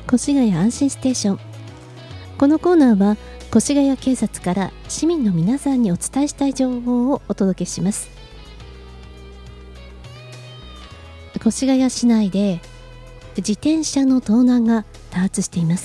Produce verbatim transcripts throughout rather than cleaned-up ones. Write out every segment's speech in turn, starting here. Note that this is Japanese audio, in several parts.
越谷安心ステーション。このコーナーは越谷警察から市民の皆さんにお伝えしたい情報をお届けします。越谷市内で自転車の盗難が多発しています。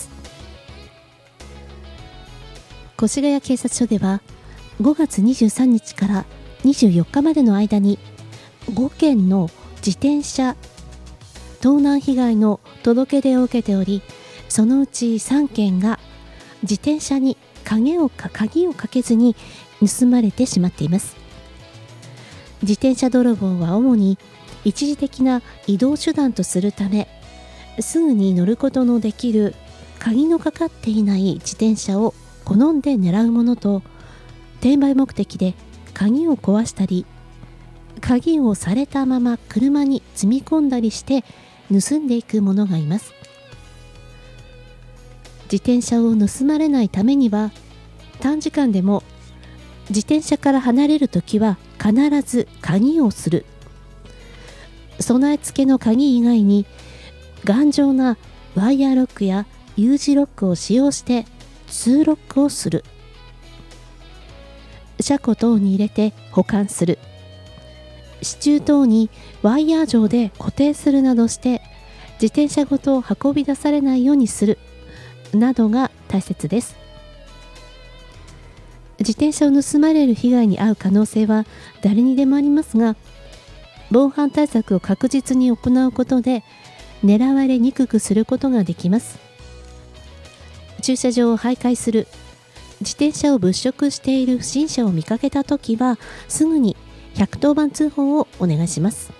越谷警察署ではごがつにじゅうさんにちからにじゅうよっかまでの間にごけんの自転車盗難被害の届け出を受けており、そのうちさんけんが自転車に鍵をか鍵をかけずに盗まれてしまっています。自転車泥棒は主に一時的な移動手段とするため、すぐに乗ることのできる鍵のかかっていない自転車を好んで狙うものと、転売目的で鍵を壊したり、鍵をされたまま車に積み込んだりして盗んでいく者がいます。自転車を盗まれないためには、短時間でも自転車から離れるときは必ず鍵をする。備え付けの鍵以外に頑丈なワイヤーロックや U 字ロックを使用してツーロックをする。車庫等に入れて保管する。支柱等にワイヤー状で固定するなどして自転車ごと運び出されないようにするなどが大切です。自転車を盗まれる被害に遭う可能性は誰にでもありますが、防犯対策を確実に行うことで狙われにくくすることができます。駐車場を徘徊する、自転車を物色している不審者を見かけたときは、すぐにひゃくとおばん通報をお願いします。